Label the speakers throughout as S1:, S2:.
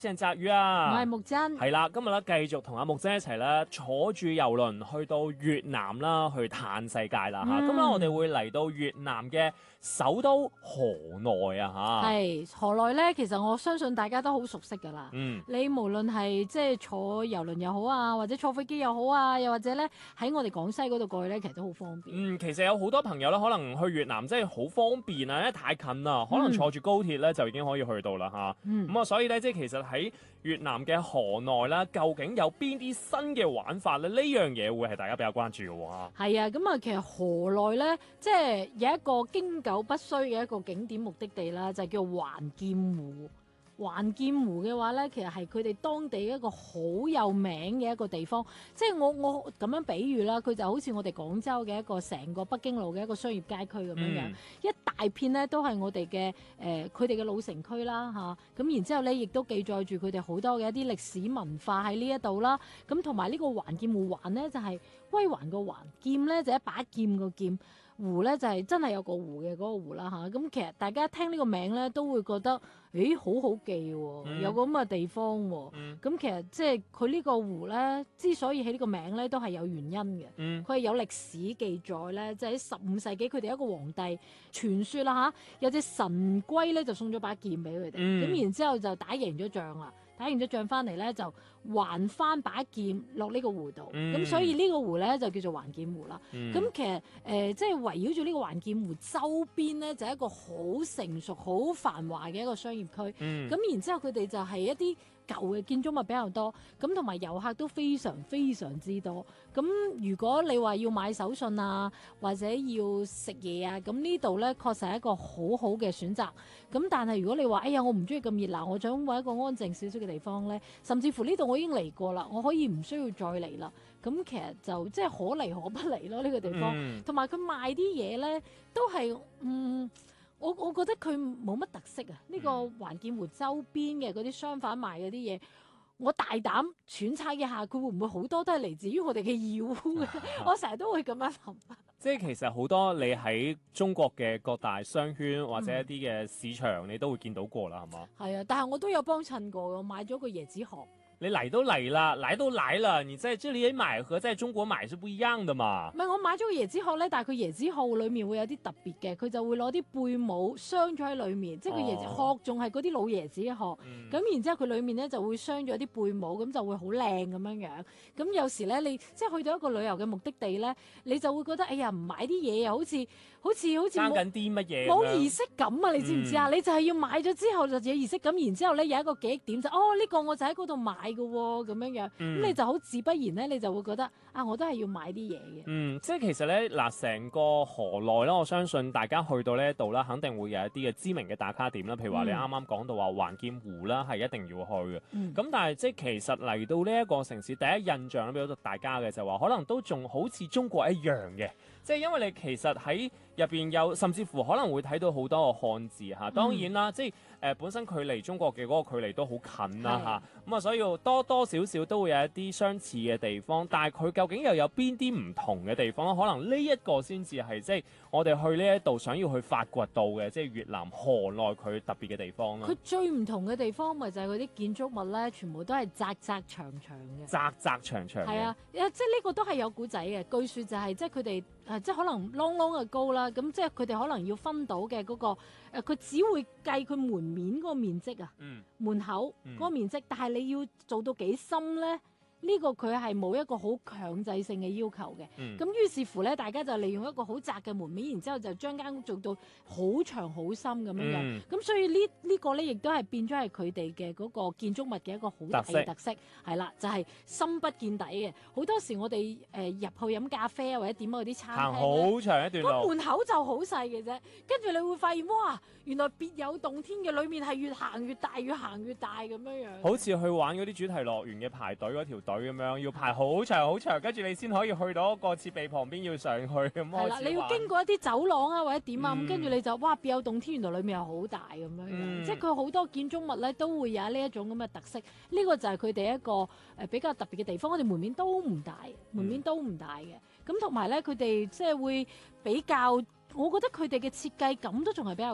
S1: 鄭澤宇啊，
S2: 我係木真，
S1: 係啦，今日咧繼續同阿木真一齊咧坐住遊輪去到越南啦，去嘆世界啦嚇。咁咧我哋會嚟到越南嘅首都河內啊嚇。
S2: 係河內咧，其實我相信大家都好熟悉㗎啦。你無論係即係坐遊輪又好啊，或者坐飛機又好啊，又或者咧喺我哋廣西嗰度過去咧，其實都好方便。
S1: 其實有好多朋友咧，可能去越南真係好方便啊，因為太近啦，可能坐住高鐵咧就已經可以去到啦嚇。咁啊，所以咧即係其實喺越南嘅河內啦，究竟有邊啲新嘅玩法咧？呢樣嘢會係大家比較關注嘅喎。
S2: 係啊，咁啊，其實河內咧，即係有一個經久不衰嘅一個景點目的地啦，就叫環劍湖。環劍湖嘅話咧，其實係佢哋當地一個好有名嘅一個地方。即係我咁樣比喻啦，佢就好似我哋廣州嘅一個成個北京路嘅一個商業街區咁樣樣，一大片咧都係我哋嘅佢哋嘅老城區啦嚇。咁然之後咧，亦都記載住佢哋好多嘅一啲歷史文化喺呢一度啦。咁同埋呢個環劍湖環咧，就係歸還個環，劍咧就一把劍個劍。湖咧就係真係有個湖嘅嗰個湖啦嚇，咁其實大家聽呢個名咧都會覺得，咦好好記喎，有個咁嘅地方喎。咁其實即係佢呢個湖咧，之所以起呢個名咧，都係有原因嘅。佢係有歷史記載咧，即係喺15世紀佢哋一個皇帝傳說啦嚇，有隻神龜咧就送咗把劍俾佢哋，咁然之後就打贏咗仗啦。打完咗仗翻嚟咧，就還翻把劍落呢個湖度，咁所以呢個湖咧就叫做環劍湖啦。咁其實即係圍繞住呢個環劍湖周邊咧，就係一個好成熟、好繁華嘅一個商業區。咁然之後佢哋就係一啲舊嘅建築物比較多，咁同埋遊客都非常非常之多。咁如果你話要買手信啊，或者要食嘢啊，咁呢度咧確實係一個好好嘅選擇。咁但係如果你話，哎呀，我唔中意咁熱鬧，我想揾一個安靜少少嘅地方咧，甚至乎呢度我已經嚟過啦，我可以唔需要再嚟啦。咁其實就即係可嚟可不嚟咯，呢個地方。同埋佢賣啲嘢咧，都係我覺得佢冇乜特色啊！呢個環劍湖周邊嘅嗰啲商販賣嗰啲嘢，我大膽揣測一下，佢會唔會好多都係嚟自於我哋嘅義烏嘅？我成日都會咁樣諗。
S1: 即係其實好多你喺中國嘅各大商圈或者一啲嘅市場，你都會見到過啦，係嘛？
S2: 係啊，但係我都有幫襯過，我買咗個椰子殼。
S1: 你嚟都嚟啦，嚟都嚟啦，你在這裡買和在中國買是不一樣的嘛？
S2: 唔係，我買咗個椰子殼咧，但係佢椰子殼裡面會有啲特別嘅，佢就會攞啲貝母鑲咗喺裡面，即係佢椰子殼仲係嗰啲老椰子嘅殼，咁然之後佢裡面咧就會鑲咗啲貝母，咁就會好靚咁樣樣。咁有時咧，你即係去到一個旅遊嘅目的地咧，你就會覺得，哎呀，唔買啲嘢又好似
S1: 爭緊啲乜嘢？
S2: 冇儀式感啊！你知唔知啊？你就係要買咗之後就有儀式感，然之後咧有一個記憶點就，呢個我就喺嗰度買嘅喎，咁樣樣，咁你就好自不然咧，你就會覺得啊，我都係要買啲嘢嘅。
S1: 即係其實咧嗱，成個河內啦，我相信大家去到呢一度啦，肯定會有一啲嘅知名嘅打卡點啦。譬如話你啱啱講到話環劍湖啦，係一定要去嘅。咁但係即係其實嚟到呢一個城市，第一印象咧俾到大家嘅就話，可能都仲好似中國一樣嘅。即係因為你其實喺入邊有，甚至乎可能會睇到好多個漢字嚇。當然啦，即係本身距離中國嘅嗰個距離都好近啦嚇。咁啊，所以多多少少都會有一啲相似嘅地方。但係佢究竟又有邊啲唔同嘅地方咧？可能呢一個先至係即係我哋去呢一度想要去發掘到嘅，即係越南河內佢特別嘅地方啦。
S2: 佢最唔同嘅地方咪就係佢啲建築物咧，全部都係窄窄長長嘅。
S1: 窄窄長長嘅。
S2: 係啊，即係呢個都係有古仔嘅。據說就係即係佢哋即係可能啷啷嘅高啦，咁即係佢哋可能要分到嘅嗰個佢只會計佢門面嗰個面積啊，門口嗰個面積，但係你要做到幾深咧？呢個佢係冇一個好強制性嘅要求嘅，咁於是乎咧，大家就利用一個好窄嘅門面，然之後就將間屋做到好長好深咁樣樣，咁所以呢個咧亦都係變咗係佢哋嘅嗰個建築物嘅一個好大嘅特色，係啦，就係深不見底嘅。好多時我哋入去飲咖啡啊，或者點嗰啲餐廳
S1: 行好長一段路，
S2: 個門口就好細嘅啫，跟住你會發現哇，原來別有洞天嘅，裏面係越行越大，越行越大咁樣樣。
S1: 好似去玩嗰啲主題樂園嘅排隊嗰條隊咁樣，要排好長好長，跟住你先可以去到一個設備旁邊要上去咁。係啦，
S2: 你要經過一啲走廊啊或者點啊，咁跟住你就哇別有洞天，原來裏面又好大咁樣樣，即係佢好多建築物咧都會有呢一種咁嘅特色。呢個就係佢哋一個比較特別嘅地方。我哋門面都唔大，嘅。咁同埋咧，佢哋即係會比較，我覺得佢哋嘅設計感都仲係比較強嘅。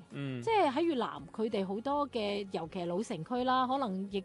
S1: 嗯
S2: 即係喺越南佢哋好多嘅，尤其係老城區啦，可能亦